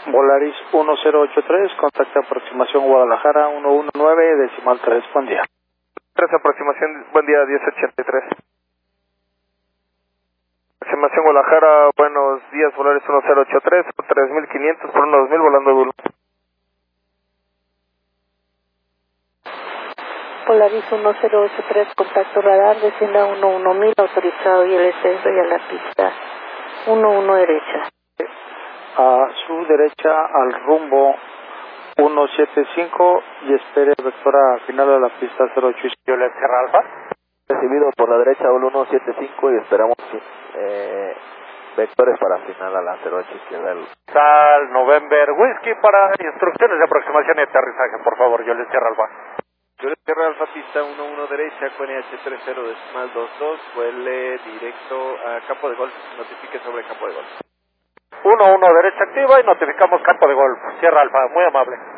Volaris 1083, contacto aproximación Guadalajara 119, decimal 3, buen día. 3, aproximación, buen día, 1083. Aproximación Guadalajara, buenos días, Volaris 1083, 3500 por 2000, volando Dul. Polaris 1083, contacto radar, descienda 11000, autorizado y el descenso y a la pista 11 derecha. A su derecha al rumbo 175 y espere vectora final a la pista 08. Juliet Sierra Alfa. Recibido por la derecha al 175 y esperamos vectores para final a la 08 izquierda. Sal November Whiskey para instrucciones de aproximación y aterrizaje, por favor, Juliet Sierra Alfa. Juliet Sierra Alfa, pista 11 derecha, QNH 30 decimal 22, vuele directo a campo de golf, notifique sobre campo de golf. 11 derecha activa y notificamos campo de golf. Sierra Alfa, muy amable.